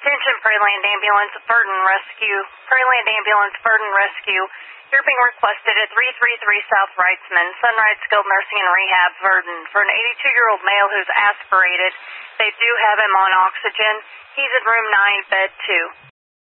Attention, Prairie Ambulance, Verdon Rescue. Prairie Ambulance, Verdon Rescue. You're being requested at 333 South Wrightsman, Sunrise Skilled Nursing and Rehab, Verdon, for an 82-year-old male who's aspirated. They do have him on oxygen. He's in room 9, bed 2.